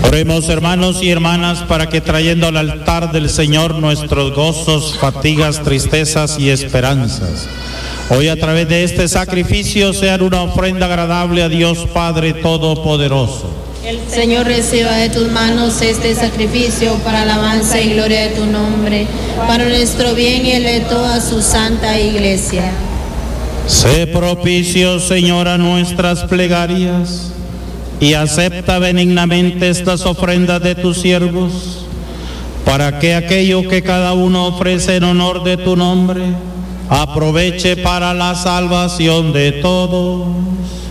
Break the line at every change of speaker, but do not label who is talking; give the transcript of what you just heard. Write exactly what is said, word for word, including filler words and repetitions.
Oremos, hermanos y hermanas, para que trayendo al altar del Señor nuestros gozos, fatigas, tristezas y esperanzas, hoy a través de este sacrificio sean una ofrenda agradable a Dios Padre Todopoderoso.
El Señor reciba de tus manos este sacrificio para alabanza y gloria de tu nombre, para nuestro bien y el de toda su santa iglesia.
Sé propicio, Señor, a nuestras plegarias y acepta benignamente estas ofrendas de tus siervos, para que aquello que cada uno ofrece en honor de tu nombre aproveche para la salvación de todos.